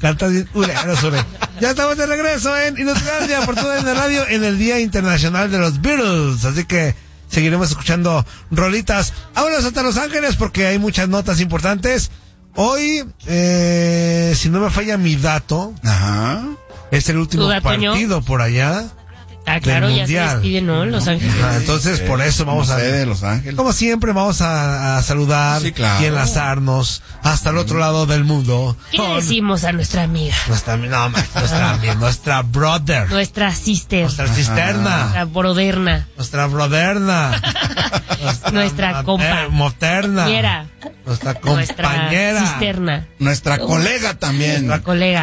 Cantas bien culero, Zule. Ya estamos de regreso en Inutilandia por toda la radio en el Día Internacional de los Beatles. Así que seguiremos escuchando rolitas. Vámonos hasta Los Ángeles porque hay muchas notas importantes. Hoy, si no me falla mi dato, ajá, es el último partido por allá. Ah, claro, ya se despide, ¿no? Los Ángeles. Entonces, por eso vamos de Los Ángeles. Como siempre, vamos a saludar y enlazarnos hasta el otro lado del mundo. ¿Qué le decimos a nuestra amiga? Nuestra brother. Nuestra sister. Nuestra cisterna. Nuestra broderna. Nuestra broderna. Nuestra compa. Moderna. Nuestra compañera. Nuestra cisterna. Nuestra colega también. Nuestra colega.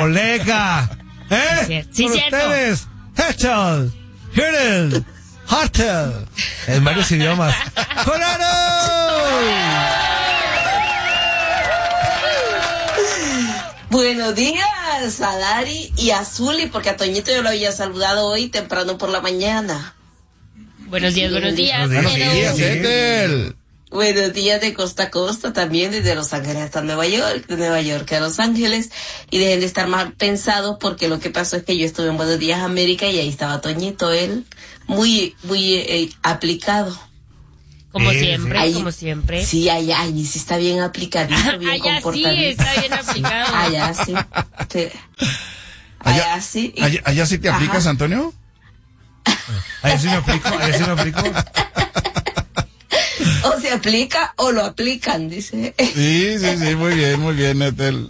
Sí, cierto. Ustedes, Hechos. Hidden, Hotel, en varios idiomas. ¡Colaro! Buenos días a Dari y a Zuli, porque a Toñito yo lo había saludado hoy temprano por la mañana. Buenos días. Buenos días, Ethel. Buenos días de costa a costa, también desde Los Ángeles hasta Nueva York, de Nueva York a Los Ángeles, y dejen de estar mal pensados porque lo que pasó es que yo estuve en Buenos Días América y ahí estaba Toñito, él muy aplicado. Como siempre. Sí, allá sí está bien aplicadito, bien comportadito. Sí, está bien aplicado. Allá sí. ¿Allá sí te aplicas, Antonio? Allá sí me aplico. O se aplica o lo aplican, dice. Sí, muy bien, Ethel.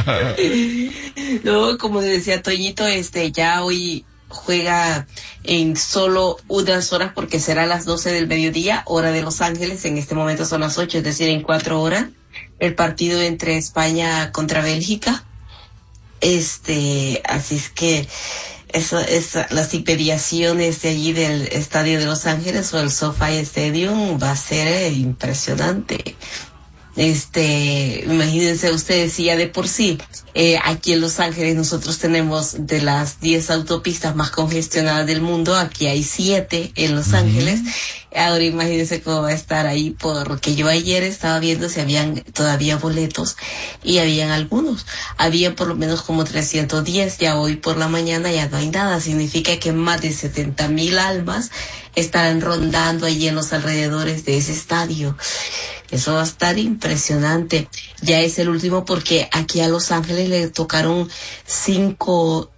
No, como decía Toñito, ya hoy juega en solo unas horas porque será a las 12 del mediodía, hora de Los Ángeles. En este momento son las 8, es decir, en 4 horas. El partido entre España contra Bélgica. Así es que las inmediaciones de allí del estadio de Los Ángeles o el SoFi Stadium va a ser impresionante. Imagínense ustedes, si ya de por sí, aquí en Los Ángeles nosotros tenemos de las 10 autopistas más congestionadas del mundo, aquí hay 7 en Los Ángeles. Ahora imagínense cómo va a estar ahí, porque yo ayer estaba viendo si habían todavía boletos y habían algunos. Habían por lo menos como 310, ya hoy por la mañana ya no hay nada. Significa que más de 70,000 almas estarán rondando allí en los alrededores de ese estadio. Eso va a estar impresionante. Ya es el último porque aquí a Los Ángeles le tocaron 5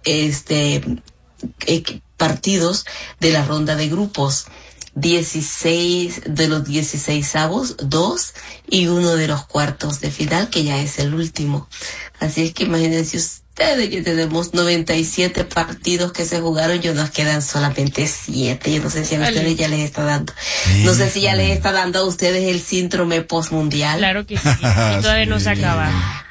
partidos de la ronda de grupos. 16 de los 16avos, 2 y 1 de los cuartos de final, que ya es el último. Así es que imagínense ustedes que tenemos 97 partidos que se jugaron, y nos quedan solamente 7. Yo no sé si a ustedes ya les está dando. No sé si ya les está dando a ustedes el síndrome postmundial. Claro que sí, y todavía no se acaba.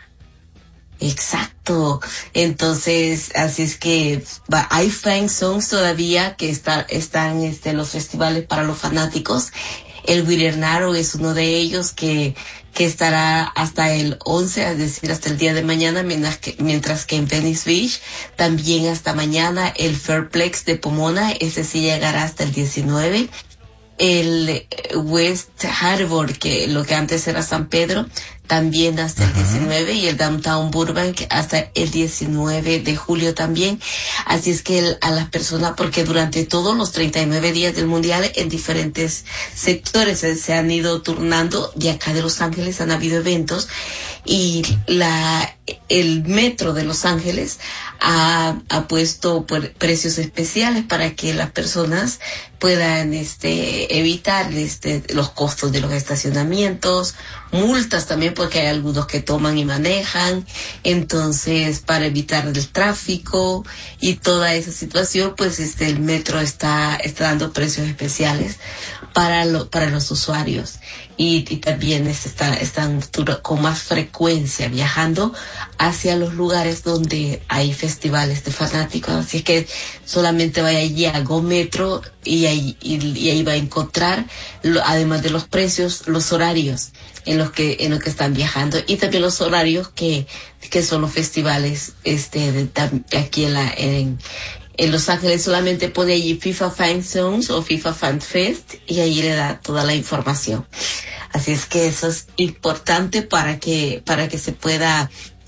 Exacto. Entonces, así es que hay fan songs todavía que están en los festivales para los fanáticos. El Guirernaro es uno de ellos que estará hasta el 11, es decir, hasta el día de mañana, mientras que en Venice Beach también hasta mañana. El Fairplex de Pomona, ese sí llegará hasta el 19. El West Harbour, que lo que antes era San Pedro, también hasta el 19, y el Downtown Burbank hasta el 19 de julio también. Así es que a las personas, porque durante todos los 39 días del Mundial en diferentes sectores se han ido turnando, y acá de Los Ángeles han habido eventos, y el metro de Los Ángeles ha puesto precios especiales para que las personas puedan evitar los costos de los estacionamientos, multas también, porque hay algunos que toman y manejan. Entonces, para evitar el tráfico y toda esa situación, pues el metro está dando precios especiales para los usuarios, y también están con más frecuencia viajando hacia los lugares donde hay festivales de fanáticos. Así que solamente vaya allí a Go Metro y ahí va a encontrar, además de los precios, los horarios en los que están viajando, y también los horarios que son los festivales aquí en Los Ángeles. Solamente pone allí FIFA Fan Zones o FIFA Fan Fest, y ahí le da toda la información. Así es que eso es importante para que se pueda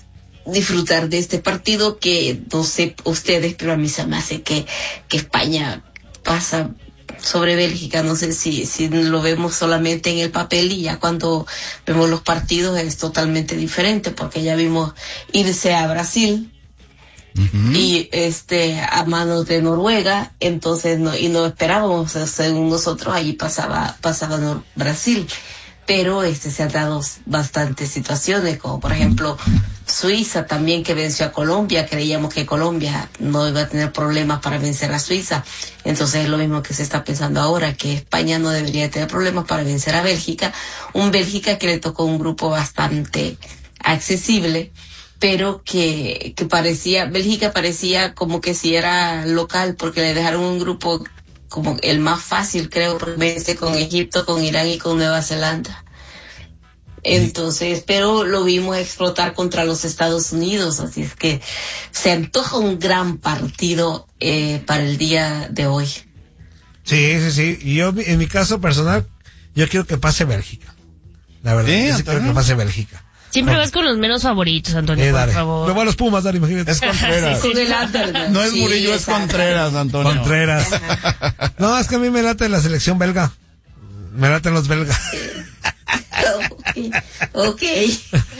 disfrutar de este partido que no sé ustedes, pero a mí se me hace que España pasa sobre Bélgica. No sé si lo vemos solamente en el papel, y ya cuando vemos los partidos es totalmente diferente, porque ya vimos irse a Brasil y a manos de Noruega, entonces no esperábamos, según nosotros allí pasaba Brasil, pero se han dado bastantes situaciones, como por ejemplo Suiza también, que venció a Colombia. Creíamos que Colombia no iba a tener problemas para vencer a Suiza, entonces es lo mismo que se está pensando ahora, que España no debería tener problemas para vencer a Bélgica, un Bélgica que le tocó un grupo bastante accesible, pero que Bélgica parecía como que si era local, porque le dejaron un grupo como el más fácil, creo, porque con Egipto, con Irán y con Nueva Zelanda. Entonces, pero lo vimos explotar contra los Estados Unidos, así es que se antoja un gran partido para el día de hoy. Sí. Y yo, en mi caso personal, yo quiero que pase Bélgica. La verdad, yo quiero que pase Bélgica. Siempre vas con los menos favoritos, Antonio, por favor. Me voy a los Pumas, Dani, imagínate. Es Contreras. No es Murillo, es Contreras, Antonio. Contreras. No, es que a mí me late la selección belga. Me laten los belgas. Okay.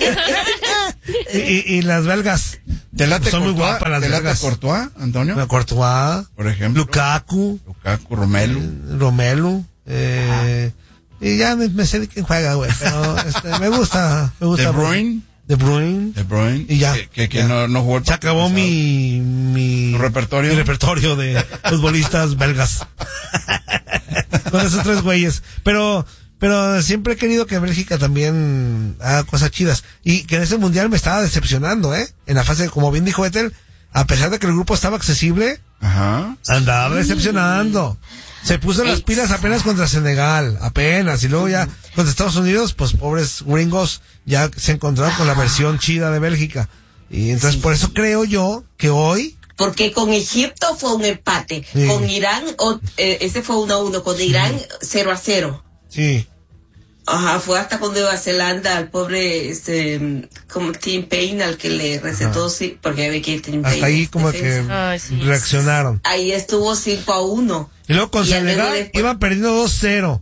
y las belgas. ¿Te late son Courtois? Muy guapas las belgas. ¿Te late Courtois, Antonio? Courtois. Por ejemplo. Lukaku, Romelu. Y ya me sé de quién juega, güey. Pero me gusta. De Bruyne. Y ya. Que ya. No jugó el se acabó mi repertorio. Mi repertorio de futbolistas belgas. Con esos 3 güeyes. Pero siempre he querido que Bélgica también haga cosas chidas. Y que en ese mundial me estaba decepcionando, En la fase, como bien dijo Ethel, a pesar de que el grupo estaba accesible, andaba decepcionando. Se puso las pilas apenas contra Senegal, apenas, y luego ya contra Estados Unidos, pues pobres gringos ya se encontraron con la versión chida de Bélgica. Y entonces por eso creo yo que hoy... Porque con Egipto fue un empate, con Irán, ese fue 1-1, con Irán 0-0. Sí. Ajá, fue hasta con Nueva Zelanda, al pobre, como Tim Payne, al que le recetó, sí, porque ve que Tim Payne. Hasta ahí como que reaccionaron. Ahí estuvo 5-1. Y luego con Senegal iban perdiendo 2-0.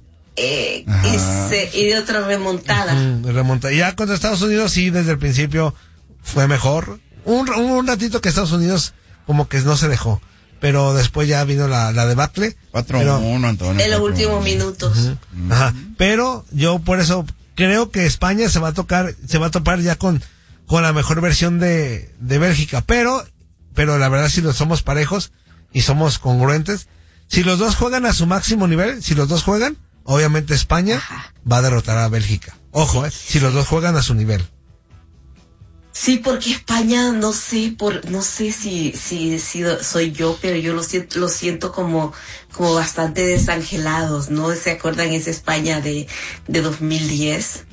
Y de otra remontada. Y ya contra Estados Unidos, sí, desde el principio fue mejor. Un ratito que Estados Unidos como que no se dejó. Pero después ya vino la debacle. 4-1, Antonio. En los últimos minutos. Ajá. Pero yo por eso creo que España se va a topar ya con la mejor versión de Bélgica. Pero la verdad, si los somos parejos y somos congruentes, si los dos juegan a su máximo nivel, obviamente España va a derrotar a Bélgica. Ojo, si los dos juegan a su nivel. Sí, porque España, no sé si soy yo, pero yo lo siento como bastante desangelados, ¿no? ¿Se acuerdan esa España de 2010?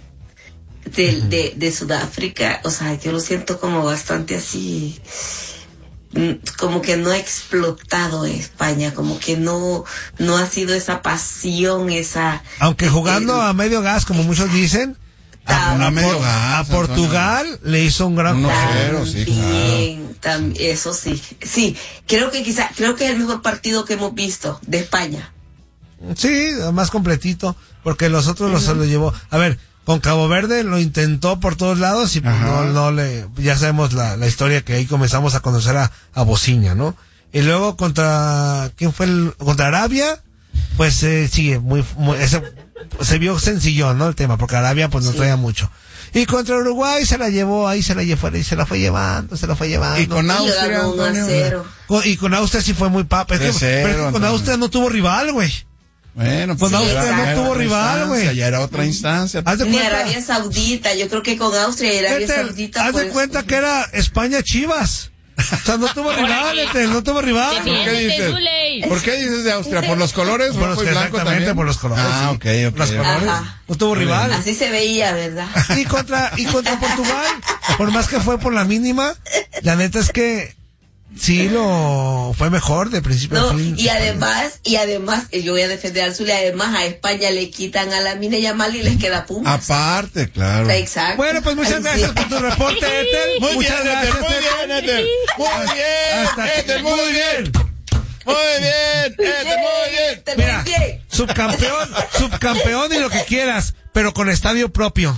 De Sudáfrica, o sea, yo lo siento como bastante así, como que no ha explotado España, como que no ha sido esa pasión, aunque jugando a medio gas, como muchos dicen, a Portugal le hizo un gran 1-0, sí, claro. Eso sí, creo que es el mejor partido que hemos visto de España. Sí, más completito, porque los otros los llevó. A ver, con Cabo Verde lo intentó por todos lados y pues ya sabemos la historia, que ahí comenzamos a conocer a Bociña, ¿no? Y luego contra Arabia, pues sigue se vio sencillo, ¿no? El tema, porque Arabia pues no traía mucho. Y contra Uruguay se la fue llevando. Y con Austria, 1-0. Y con Austria sí fue muy pero con Austria no tuvo rival, güey. Bueno, pues Austria no tuvo rival, güey. Ya era otra instancia. Ni Arabia Saudita, yo creo que con Austria y Arabia Saudita. Haz de cuenta que era España Chivas. O sea, no tuvo rival, no tuvo rival. ¿Por qué dices de Austria? ¿Por los colores? Exactamente, por los colores. Ah, ok. Los colores. No tuvo rival. Así se veía, ¿verdad? Y contra Portugal, por más que fue por la mínima, la neta es que sí lo fue mejor de principio a fin. Y además, yo voy a defender al Zulia, además a España le quitan a la Mina Yamal y les queda Pumas. Aparte, claro. Exacto. Bueno, pues muchas gracias por tu reporte, Ethel. Muchas gracias, Ethel. Muy bien, Ethel, muy bien. Muy bien, Ethel, muy bien. Mira, subcampeón y lo que quieras, pero con estadio propio.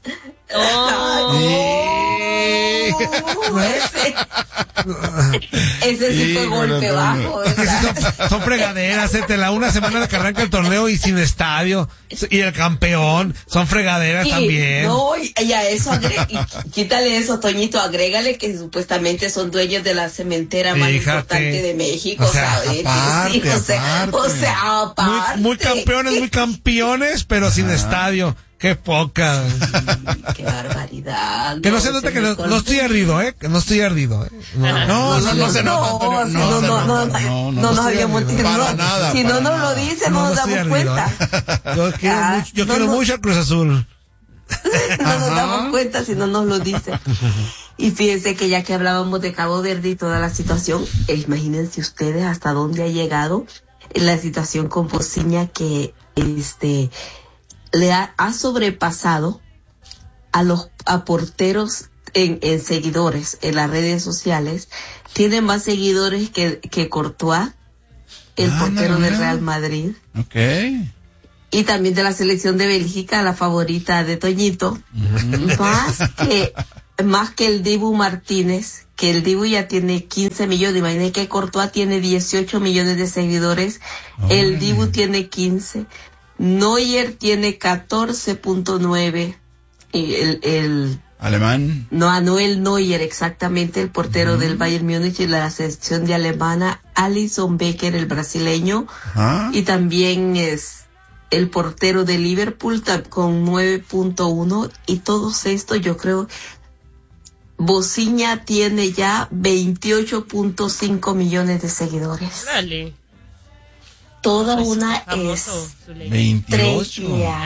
Ese sí fue golpe bajo. Son fregaderas, una semana de que arranca el torneo y sin estadio, y el campeón, son fregaderas también. No, y a eso quítale eso, Toñito, agrégale que supuestamente son dueños de la cementera más importante de México, ¿sabes? Aparte. Muy campeones, pero sin estadio. Qué poca. Qué barbaridad. Que no se note que no estoy ardido, que no estoy ardido, No se nota. No nos habíamos para nada. Si no nos lo dice, no nos damos cuenta. Yo quiero mucho al Cruz Azul. No nos damos cuenta si no nos lo dice. Y fíjense que ya que hablábamos de Cabo Verde y toda la situación, imagínense ustedes hasta dónde ha llegado la situación con Bociña, que le ha sobrepasado a porteros en seguidores en las redes sociales. Tiene más seguidores que Courtois, el portero del Real Madrid. Okay. Y también de la selección de Bélgica, la favorita de Toñito. Más que el Dibu Martínez, que el Dibu ya tiene 15 millones. Imagínense que Courtois tiene 18 millones de seguidores. El Dibu tiene 15. Neuer tiene 14.9. Y el alemán. Manuel Neuer, exactamente, el portero del Bayern Múnich y la selección de alemana. Alisson Becker, el brasileño. Y también es el portero de Liverpool con 9.1. Y todos estos, yo creo, Bociña tiene ya 28.5 millones de seguidores. Dale. Toda pues una famoso, es 28.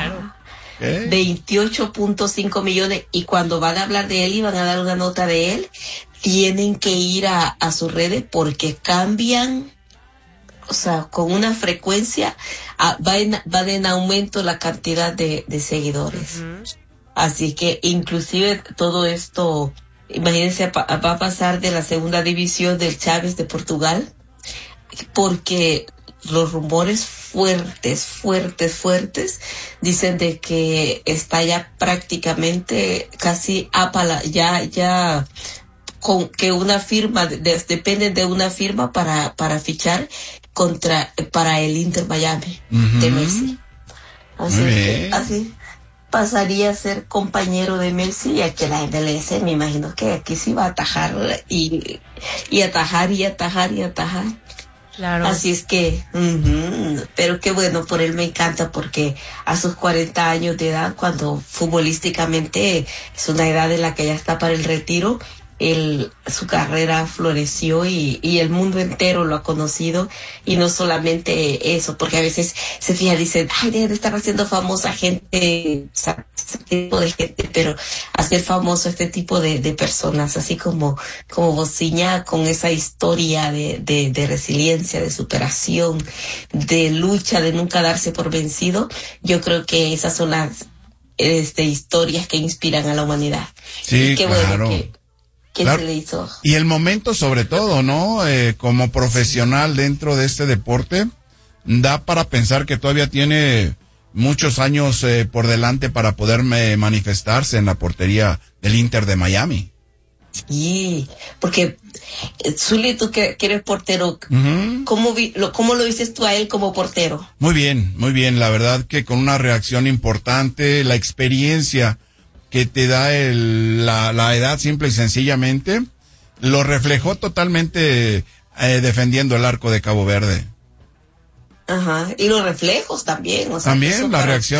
28.5 millones. Y cuando van a hablar de él y van a dar una nota de él, tienen que ir a sus redes porque cambian, o sea, con una frecuencia, va en aumento la cantidad de seguidores. Así que inclusive todo esto, imagínense, va a pasar de la segunda división del Chaves de Portugal, porque los rumores fuertes dicen de que está ya prácticamente casi ya con que una firma dependen de una firma para fichar para el Inter Miami de Messi. Así pasaría a ser compañero de Messi, y aquí la MLS me imagino que aquí sí va a atajar y atajar. Claro. Así es que, pero qué bueno, por él me encanta, porque a sus 40 años de edad, cuando futbolísticamente es una edad en la que ya está para el retiro, su carrera floreció y el mundo entero lo ha conocido. Y no solamente eso, porque a veces se fija, dicen, ay, deben de estar haciendo famosa gente, o sea, este tipo de gente, pero hacer famoso este tipo de personas, así como Bociña, con esa historia de resiliencia, de superación, de lucha, de nunca darse por vencido. Yo creo que esas son las historias que inspiran a la humanidad. Sí, y qué claro. Bueno que claro. se le hizo. Y el momento, sobre todo, ¿no? Como profesional dentro de este deporte, da para pensar que todavía tiene muchos años por delante para poder manifestarse en la portería del Inter de Miami. Sí, porque Zuli, tú que eres portero, ¿cómo lo dices tú a él como portero? Muy bien, la verdad que con una reacción importante, la experiencia que te da la edad, simple y sencillamente, lo reflejó totalmente defendiendo el arco de Cabo Verde. Ajá, y los reflejos también, o sea, también la reacción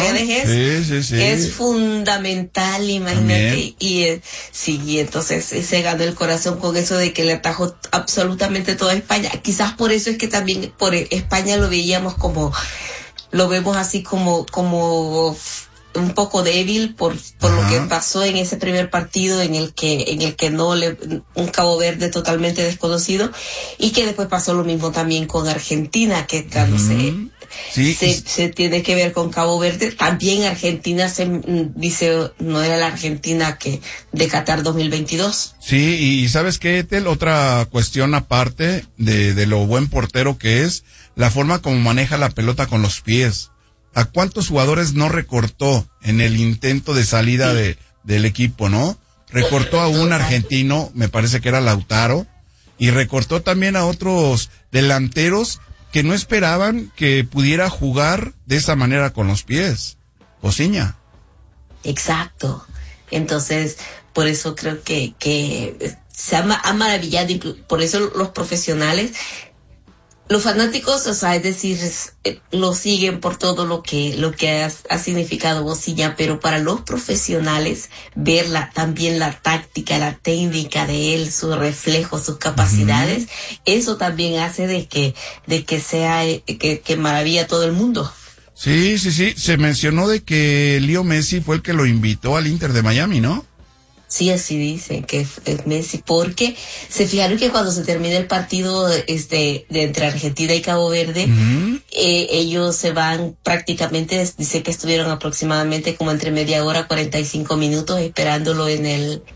es fundamental, imagínate. Y sí, entonces se ganó el corazón con eso de que le atajó absolutamente toda España. Quizás por eso es que también por España lo vemos así como un poco débil por lo que pasó en ese primer partido en el que un Cabo Verde totalmente desconocido, y que después pasó lo mismo también con Argentina, que cuando se tiene que ver con Cabo Verde, también Argentina se dice no era la Argentina que de Qatar 2022. Sí, y ¿sabes qué, Ethel? Otra cuestión aparte de lo buen portero que es, la forma como maneja la pelota con los pies. ¿A cuántos jugadores no recortó en el intento de salida del equipo, no? Recortó a un argentino, me parece que era Lautaro, y recortó también a otros delanteros que no esperaban que pudiera jugar de esa manera con los pies. Cosiña. Exacto. Entonces, por eso creo que se ha maravillado, por eso los profesionales, los fanáticos, o sea, es decir, lo siguen por todo lo que ha significado Bociña, pero para los profesionales, ver también la táctica, la técnica de él, su reflejo, sus capacidades, eso también hace de que sea, que maravilla a todo el mundo. Sí, se mencionó de que Leo Messi fue el que lo invitó al Inter de Miami, ¿no? Sí, así dicen que es Messi, porque se fijaron que cuando se termina el partido de entre Argentina y Cabo Verde, ellos se van prácticamente, dice que estuvieron aproximadamente como entre media hora, 45 minutos esperándolo en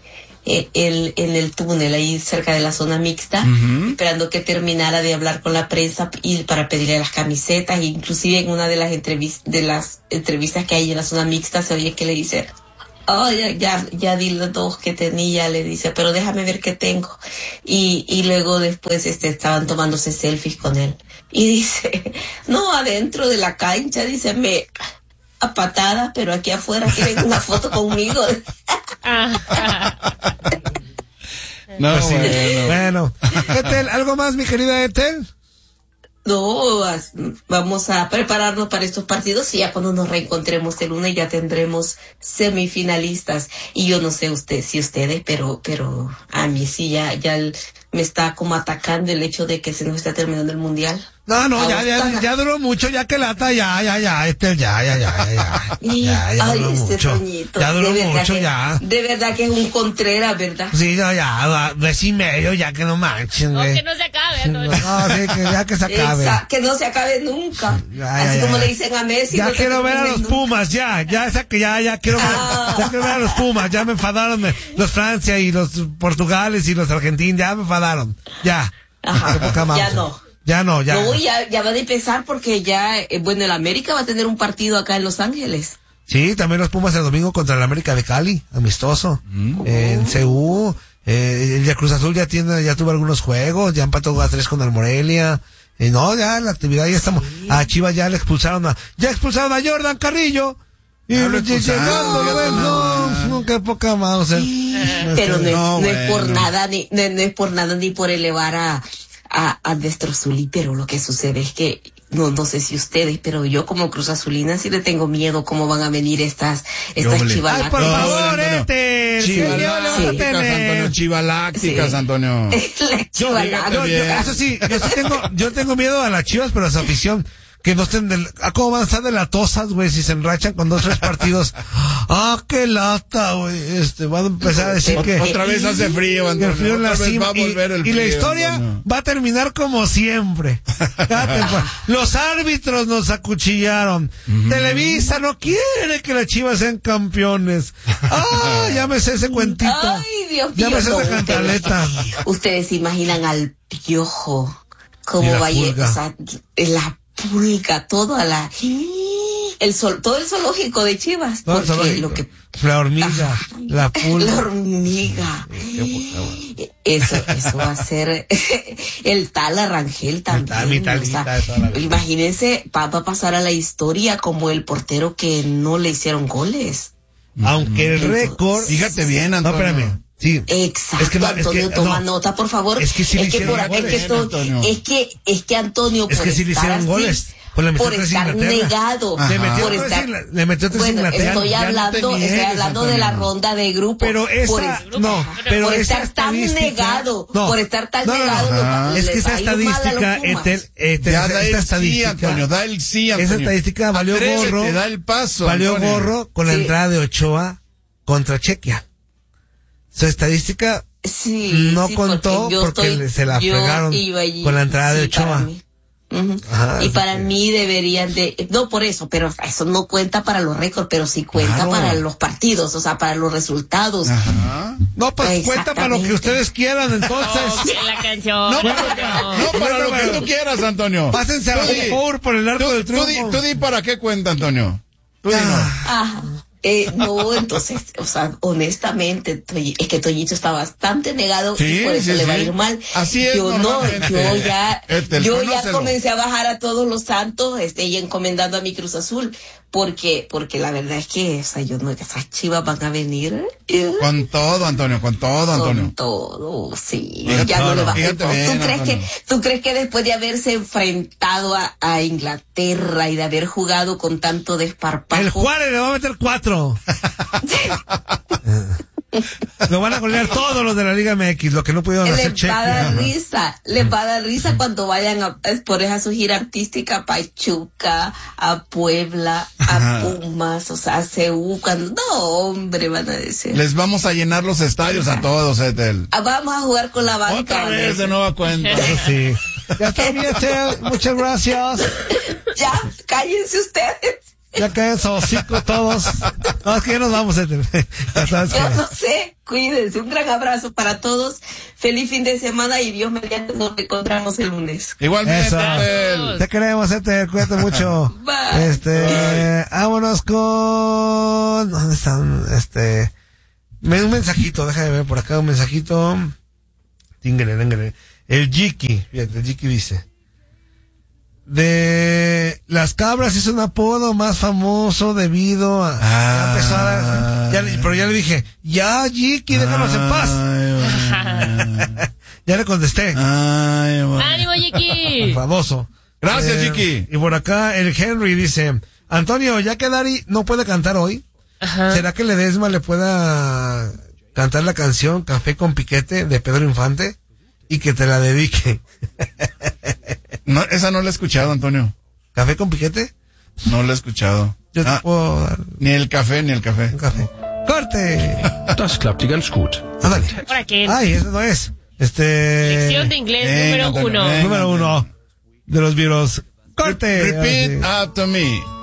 el túnel ahí cerca de la zona mixta, esperando que terminara de hablar con la prensa y para pedirle las camisetas. Inclusive en una de las entrevistas que hay en la zona mixta se oye que le dice: oh, ya di los dos que tenía, le dice, pero déjame ver qué tengo. Y luego después estaban tomándose selfies con él. Y dice, no, adentro de la cancha, dice, a patadas, pero aquí afuera quieren una foto conmigo. No, pues sí. Bueno. Ethel, ¿algo más, mi querida Ethel? No, vamos a prepararnos para estos partidos y ya cuando nos reencontremos el lunes ya tendremos semifinalistas. Y yo no sé si ustedes, pero a mí sí ya me está como atacando el hecho de que se nos está terminando el mundial. No, ya duró mucho, ya que lata, Ethel, ya. Ay, mucho. Toñito. Ya duró mucho, ya. De verdad que es un Contreras, ¿verdad? Sí, no, ya, 2.5, ya que no manchen, güey. No, que no se acabe, Antonio. No, sí, que ya que se acabe. Que no se acabe nunca. Así como le dicen a Messi. Ya quiero ver a los Pumas, ya quiero ver a los Pumas, ya me enfadaron los Francia y los Portugales y los Argentinos, ya me enfadaron, ya. Ajá, ya no. No, ya van a empezar porque ya, el América va a tener un partido acá en Los Ángeles. Sí, también los Pumas el domingo contra el América de Cali, amistoso, en CU. El Cruz Azul ya tuvo algunos juegos, ya empató 2-3 con el Morelia. No, ya la actividad ya estamos. A Chivas ya expulsaron a Jordan Carrillo. Y no, qué poca más. Pero no es por nada, no es por nada ni por elevar a Destrozuli, pero lo que sucede es que no sé si ustedes, pero yo como Cruz Azulina sí le tengo miedo cómo van a venir estas chivalácticas. Ay, por favor, Chivalácticas, Antonio. Eso sí, yo tengo miedo a las Chivas, pero a su afición. Que no estén ¿cómo van a estar de latosas, güey? Si se enrachan con 2-3 partidos. Qué lata, güey. Van a empezar a decir que otra vez hace frío, Antonio. El frío en la cima, va a volver el frío, y la historia, Antonio, va a terminar como siempre. Los árbitros nos acuchillaron. Televisa no quiere que las Chivas sean campeones. Ya me sé ese cuentito. Ay, Dios mío. Ya me sé esa cantaleta. Ustedes se imaginan al Piojo cómo va a ir, o sea, la pulga, todo el zoológico de Chivas, porque la hormiga, la pulga. La hormiga. Eso va a ser el tal Arrangel también. Imagínense, va a pasar a la historia como el portero que no le hicieron goles. Aunque el récord, fíjate bien, Antonio. No, espérame. Sí. Exacto, Antonio, toma nota, por favor. Es que sí le hicieron goles. Es que Antonio, es que sí le hicieron goles. Pues por estar negado. Por estar, le metió 3 Inglaterra. Estoy hablando de la ronda de grupos. Pero esa, por estar tan negado, por estar tan negado. Es que esa estadística, Antonio, da el sí, Antonio. Esa estadística valió gorro. Te da el paso, valió Antonio. gorro con la entrada de Ochoa contra Chequia. Su estadística no contó porque se la fregaron con la entrada de Ochoa. Ajá, y para mí deberían no por eso, pero eso no cuenta para los récords, pero sí cuenta para los partidos, o sea, para los resultados. Ajá. No, pues cuenta para lo que ustedes quieran, entonces. La canción. No para lo que tú quieras, Antonio. Pásense a por el arco del triunfo. Tú di para qué cuenta, Antonio. Tú dinos. No, entonces, o sea, honestamente, es que Toñito está bastante negado y por eso le va a ir mal. Así es. Yo ya comencé a bajar a todos los santos, y encomendando a mi Cruz Azul, porque la verdad es que, o sea, esas Chivas van a venir. Con todo, Antonio. Con todo, sí. Ya no le va ¿Tú crees que después de haberse enfrentado a Inglaterra y de haber jugado con tanto desparpajo? El Juárez le va a meter 4. Lo van a golear todos los de la Liga MX, lo que no pudieron hacer Les va a dar risa cuando vayan a exponer a su gira artística a Pachuca, a Puebla, a Pumas, o sea, a CU, no, hombre, van a decir. Les vamos a llenar los estadios a todos, Etel. Vamos a jugar con la banca. Otra vez de nueva cuenta. Sí. Ya está bien, muchas gracias. Ya, cállense ustedes. Ya caen esos hocico todos. No, es que ya nos vamos, ya sabes Yo no sé, cuídense. Un gran abrazo para todos. Feliz fin de semana y Dios mediante nos encontramos el lunes. Igualmente, te queremos, cuídate mucho. Bye. Vámonos con... ¿Dónde están? Un mensajito, déjame ver por acá un mensajito. Tíngale. El Jiki, fíjate, el Jiki dice: de Las Cabras es un apodo más famoso debido a... pero ya le dije, Jiki, déjanos en paz. Ya le contesté. ¡Ánimo, Jiki! Famoso. Gracias, Jiki. Y por acá el Henry dice: Antonio, ya que Dari no puede cantar hoy, ¿será que Ledesma le pueda cantar la canción Café con Piquete de Pedro Infante y que te la dedique? No, esa no la he escuchado, Antonio. ¿Café con Piquete? No la he escuchado. Yo te puedo dar... Ni el café. Un café. ¡Corte! Das klappte ganz gut. Ándale. ¿Para qué? Ay, eso no es. Lección de inglés número 1. Número 1 de los virus. ¡Corte! Repeat after me.